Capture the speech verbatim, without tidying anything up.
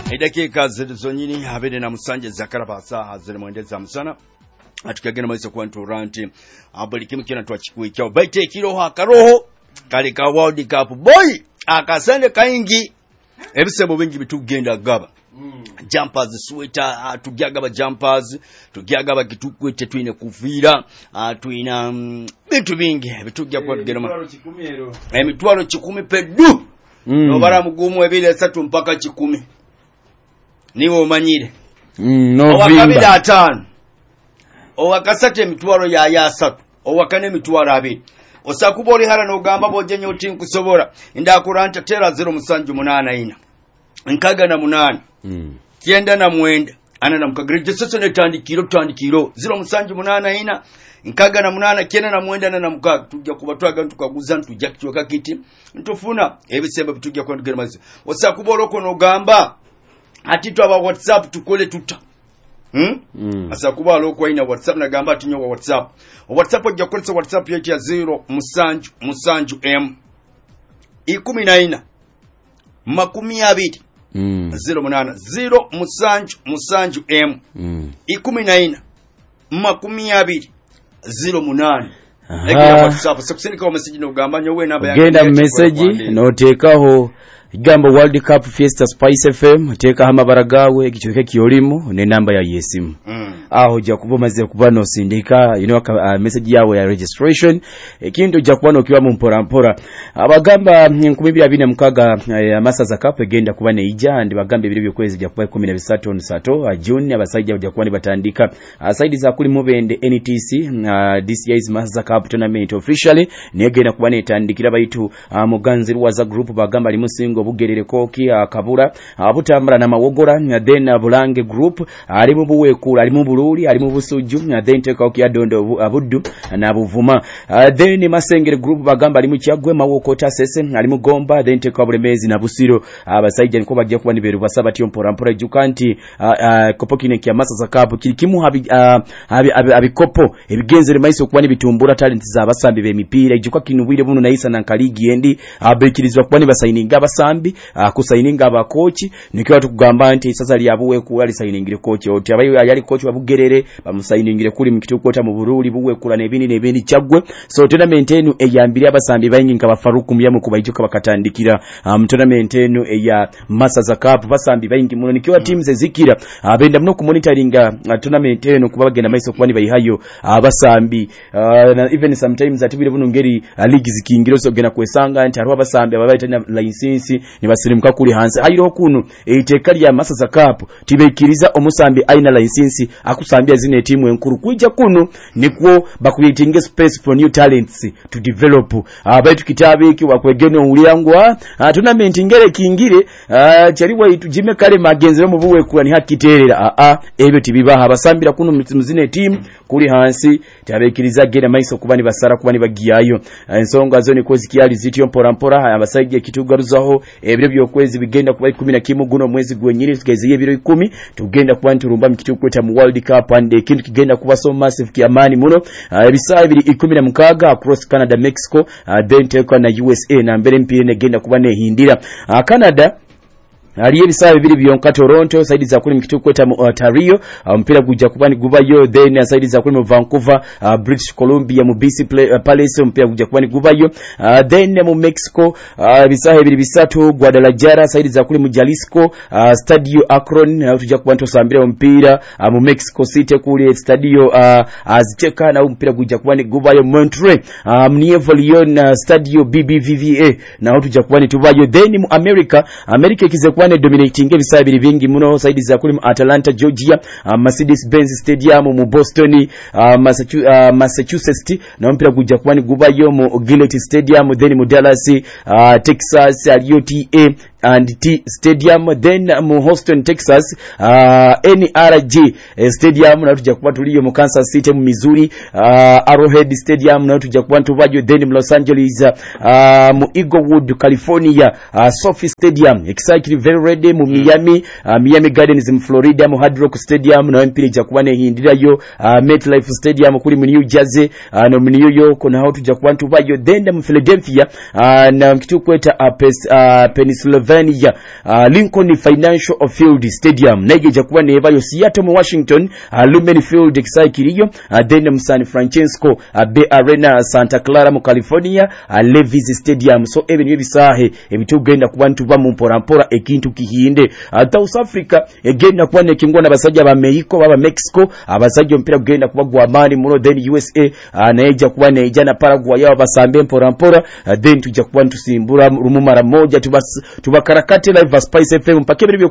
Dakika zilizonyini habari na musanje zakaraba saa zilimwendeza msana atukagena maiso kwa nturanti abuli kimu kina twachikuwe chao baite kilo hakaroho kalika World Cup boy akasende kaingi ebisebo bingi bitugenda gaba mm. Jumpers sweater tugyaga ba jumpers tugyaga ba kitukwete twine kuvira twina um, bitu bingi bitugya kwa tugenda ma emitwalo kikumi pedu mm. no bara mugumu ebile satu mpaka kikumi niwo omanyire mm, no owakabira atano owakasate emitwalo ya yasatu owakane mitwalo abiri osakubori hala no gamba bojenye uti nkusobora ndakuranta tera zero musanju munana ina nkaga na munana mm. kienda na mwenda ana na mkagreje sasa ne tandikiro tandikiro zero musanju munana ina nkaga na munana kienda na mwenda na mkaga tujja kubatwaga tukaguza tujja kichoka kiti ntufuna ebisebe bitujja kwa ndugera mazi osakubora ko no gamba ati twa WhatsApp tukole tuta hmm mm. asa kubalo kwa ina WhatsApp na gamba tinyo wa WhatsApp WhatsApp ojja kukolesa WhatsApp yetu ya zero musanju musanju m ikumi na ina makumi abiri mm. zero munana zero musanju musanju m mm. ikumi na ina makumi abiri zero munana Ega WhatsApp sakusindika wa message no gamba nyowe namba ya genda message no tekaho Gamba World Cup Fiesta Spice F M teka hama baragawe kichoke kiolimu ne namba ya yesimu mm. aho ja kubomaze kubano sindika you know uh, message yawe ya registration ekintu ja kubano kiwa mu mpora mpora abagamba nkumi abiri mukaga ya masa za cup egenda kubane ija ndi bagambe biri byokwezi ja kuba kumi na bisatu on sato uh, June abasajja ja kubani batandika uh, side za kuli mubende N T C uh, this year's masa cup tournament officially negenda kubane itandikira baitu uh, muganziru wa za group bagamba limusingo bugerere koki akabura abutambara na mawogora then abulange group ali mu buwekula ali mu bululi ali mu busuju then teka oki adondo abuddu na buvuma then masengere group bagamba ali mu kyagwe mawokota sese ali mu gomba then teka bulemezi na busiro abasajja niko bajja kuba niberu basaba tiyo mpora mpora jukanti kopokine kya masa zakabu kilikimu habi abikopo ebigenzere maiso kuba nibitumbura talent za basambi be mipira ijukwa kinubwire bunu naisa na kaligi endi abekirizwa kuba nibasayininga abasambi akusayininga abakochi nikiwa tukugamba nti sasa lyabuwe ku ali sayiningire kochi oti abayo yali kochi wabugerere bamusayiningire kuli mkitukota mu buruli buwe kula nebini nebini chagwe so tournament enu eyambiri abasambi bayingi nkaba Faruku myamu kubayijuka bakatandikira um, tournament enu eya masa za cup basambi bayingi muno nikiwa teams ezikira abenda muno ku monitoringa uh, tournament enu kubagenda maiso kwani bayihayo abasambi uh, na even sometimes atibire buno ngeri uh, league zikingiro so gena kwesanga nti arwa abasambi ababayita na license ni basirimuka kuli hanse ayiro kunu eiteka lya masa za cup tibekiriza omusambi aina license akusambia zine timu enkuru kujja kunu nikwo bakuyitinge space for new talents to develop abaitu kitabiki wakwegene uliyangwa tournament ngere kingire cyariwa itujime kale magenze mu buwe kula ni hakiterera a a ebyo tibibaha abasambira kunu muzine timu kuli hansi tabekiriza gere maiso kubani basara kubani bagiyayo ensonga zo niko zikiyali zitiyo mpora mpora abasajja kitugaruzaho ebiro byokwezi bigenda kuba kumi na kimwe guno mwezi gwenyiri tugeziye biro ikumi tugenda kuba nturumba mkitukweta mu World Cup ande kintu kigenda kuba so massive kiamani muno ebisaha biri ikumi na mukaga across Canada Mexico uh, then teka na U S A na mbere mpire negenda kuba ne hindira uh, Canada aliye bisabe biri byonka Toronto side za kuli mkitukweta mu Ontario uh, mpira guja kubani gubayo then side za kuli mu Vancouver uh, British Columbia mu B C play, uh, Palace mpira guja kubani gubayo uh, then mu Mexico uh, bisabe biri bisatu Guadalajara side za kuli mu Jalisco uh, Stadio Akron uh, tuja kubani tosambira mpira uh, mu Mexico City kuli Stadio uh, Azteca na mpira guja kubani gubayo Monterrey uh, Nuevo Leon uh, Stadio B B V V A na tuja kubani tubayo then mu America America kize wane dominating ebisabiri bingi muno side za kuli mu Atlanta Georgia uh, Mercedes-Benz Stadium mu Boston uh, Massachusetts, uh, Massachusetts na mpira guja kwani gubayo mu Gillette Stadium then mu Dallas uh, Texas U T A and T Stadium then mu Houston Texas uh, N R G uh, Stadium na tujja kuba tuliyo mu Kansas City mu Missouri uh, Arrowhead Stadium na tujja kuba tubayo then mu Los Angeles uh, mu Inglewood California uh, Sophie Stadium exactly very ready mu Miami uh, Miami Gardens mu Florida mu Hard Rock Stadium na mpira ja kuba ne hindira yo uh, MetLife Stadium kuli mu New Jersey uh, no mu New York na tujja kuba tubayo then mu Philadelphia uh, na mkitu kweta uh, uh, Pennsylvania Pennsylvania uh, Lincoln Financial Field Stadium naye jakuba nebayo Seattle mu Washington uh, Lumen Field excited uh, then mu San Francisco uh, Bay Arena Santa Clara mu California uh, Levi's Stadium so ebintu bisahe ebitugenda kuba ntuba mu mpora ekintu kihinde uh, South Africa egenda kuba nekingwa n'abasajja ba Mexico baba Mexico abasajja mpira genda kuba gwamani muno then U S A uh, naye jakuba neja na Paraguay yaba basambe mpora mpora uh, then tujja kuba ntusimbura rumumara moja tubakarakate live Spice F M mpaka